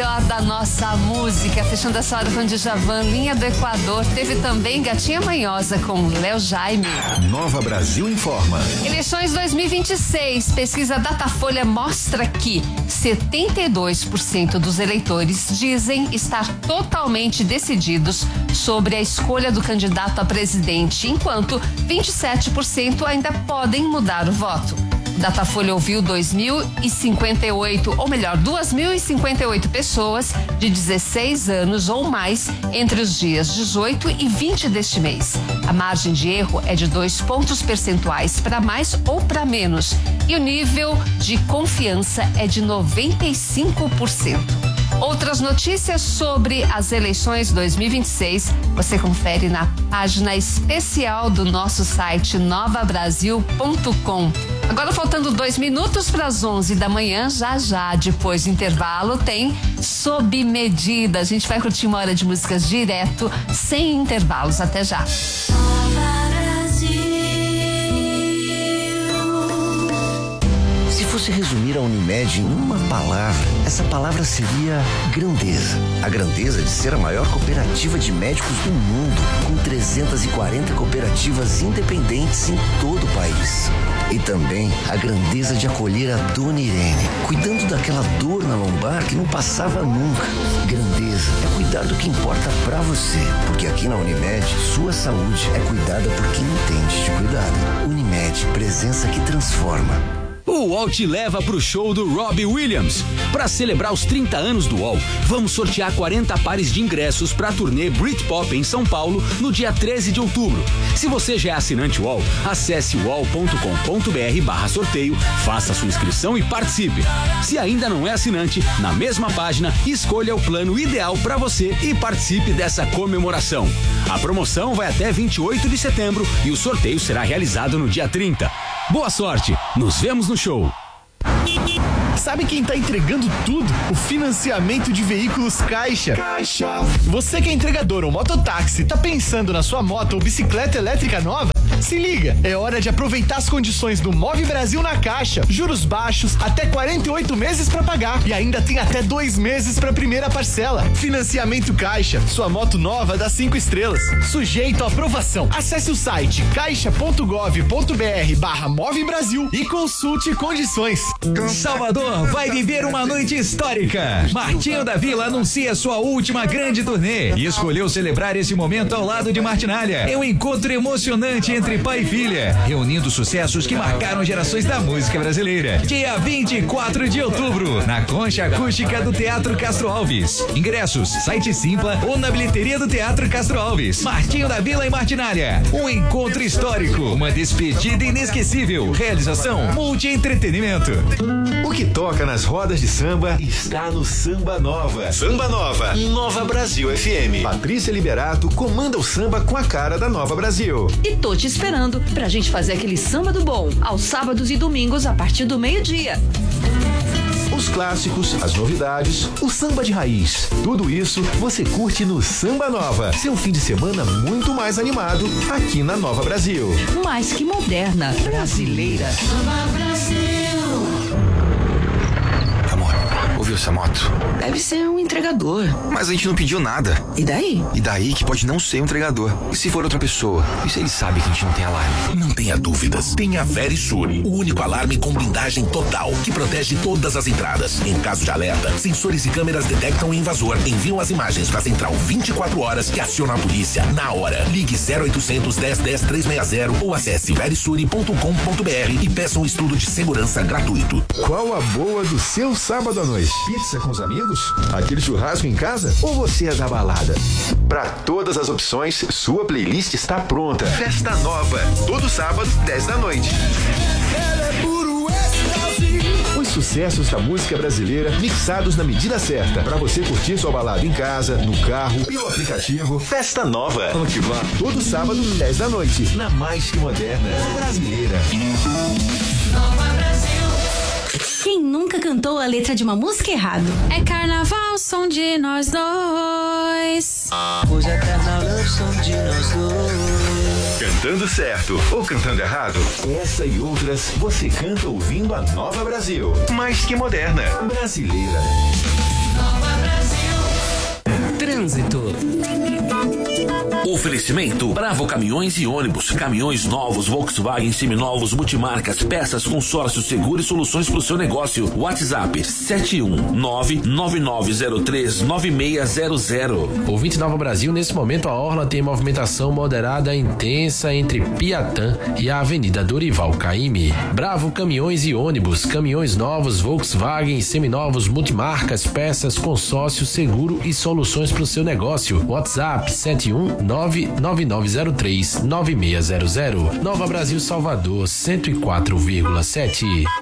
melhor da nossa música. Fechando essa hora com Djavan, Linha do Equador. Teve também Gatinha Manhosa com Léo Jaime. Nova Brasil informa. Eleições 2026. Pesquisa Datafolha mostra que 72% dos eleitores dizem estar totalmente decididos sobre a escolha do candidato a presidente, enquanto 27% ainda podem mudar o voto. Datafolha ouviu 2.058 pessoas de 16 anos ou mais entre os dias 18 e 20 deste mês. A margem de erro é de 2 pontos percentuais para mais ou para menos e o nível de confiança é de 95%. Outras notícias sobre as eleições 2026 você confere na página especial do nosso site novabrasil.com. Agora faltando 2 minutos para as 11 da manhã, já depois do intervalo tem Sob Medida. A gente vai curtir uma hora de músicas direto, sem intervalos. Até já. Se fosse resumir a Unimed em uma palavra, essa palavra seria grandeza. A grandeza de ser a maior cooperativa de médicos do mundo, com 340 cooperativas independentes em todo o país. E também a grandeza de acolher a Dona Irene, cuidando daquela dor na lombar que não passava nunca. Grandeza é cuidar do que importa pra você, porque aqui na Unimed, sua saúde é cuidada por quem entende de cuidado. Unimed, presença que transforma. O UOL te leva pro show do Robbie Williams. Para celebrar os 30 anos do UOL, vamos sortear 40 pares de ingressos para a turnê Britpop em São Paulo no dia 13 de outubro. Se você já é assinante UOL, acesse uol.com.br/sorteio, faça sua inscrição e participe. Se ainda não é assinante, na mesma página, escolha o plano ideal para você e participe dessa comemoração. A promoção vai até 28 de setembro e o sorteio será realizado no dia 30. Boa sorte, nos vemos no show. Sabe quem tá entregando tudo? O financiamento de veículos Caixa. Você que é entregador ou mototáxi, tá pensando na sua moto ou bicicleta elétrica nova? Se liga, é hora de aproveitar as condições do Move Brasil na Caixa. Juros baixos, até 48 meses para pagar e ainda tem até 2 meses para primeira parcela. Financiamento Caixa, sua moto nova dá 5 estrelas. Sujeito à aprovação. Acesse o site caixa.gov.br/Move Brasil e consulte condições. Salvador vai viver uma noite histórica. Martinho da Vila anuncia sua última grande turnê e escolheu celebrar esse momento ao lado de Martinalha. É um encontro emocionante entre pai e filha, reunindo sucessos que marcaram gerações da música brasileira. Dia 24 de outubro, na Concha Acústica do Teatro Castro Alves. Ingressos, site Simpla ou na bilheteria do Teatro Castro Alves. Martinho da Vila e Martinalha. Um encontro histórico, uma despedida inesquecível. Realização Multi Entretenimento. O que toca nas rodas de samba está no Samba Nova. Samba Nova, Nova Brasil FM. Patrícia Liberato comanda o samba com a cara da Nova Brasil. E tô te esperando pra gente fazer aquele samba do bom, aos sábados e domingos a partir do meio-dia. Os clássicos, as novidades, o samba de raiz. Tudo isso você curte no Samba Nova. Seu fim de semana muito mais animado aqui na Nova Brasil. Mais que moderna, brasileira. Nova Brasil. Amor, ouviu essa moto? Deve ser um entregador. Mas a gente não pediu nada. E daí? E daí que pode não ser um entregador. E se for outra pessoa? E se ele sabe que a gente não tem alarme? Não tenha dúvidas. Tem a Verisur, o único alarme com blindagem total que protege todas as entradas. Em caso de alerta, sensores e câmeras detectam o invasor, enviam as imagens para a central 24 horas e acionam a polícia na hora. Ligue 0800 10 10 360 ou acesse verisure.com.br e peça um estudo de segurança gratuito. Qual a boa do seu sábado à noite? Pizza com os amigos? Aquele churrasco em casa? Ou você é da balada? Para todas as opções, sua playlist está pronta. Festa Nova, todo sábado, 10 da noite. Os sucessos da música brasileira mixados na medida certa. Para você curtir sua balada em casa, no carro, pelo aplicativo. Festa Nova. Vamos que vá. Todo sábado, 10 da noite. Na mais que moderna brasileira. Nova Brasil. Quem nunca cantou a letra de uma música errado? É carnaval, som de nós dois. Hoje é carnaval, som de nós dois. Cantando certo ou cantando errado? Essa e outras você canta ouvindo a Nova Brasil. Mais que moderna, brasileira. Nova Brasil. Trânsito. Oferecimento Bravo Caminhões e Ônibus. Caminhões novos, Volkswagen, seminovos, multimarcas, peças, consórcio, seguro e soluções para o seu negócio. WhatsApp 71999039600. Ouvinte Nova Brasil, nesse momento a orla tem movimentação moderada intensa entre Piatã e a Avenida Dorival Caymmi. Bravo Caminhões e Ônibus. Caminhões novos, Volkswagen, seminovos, multimarcas, peças, consórcio, seguro e soluções para o seu negócio. WhatsApp 71999039600. Nova Brasil, Salvador 104,7.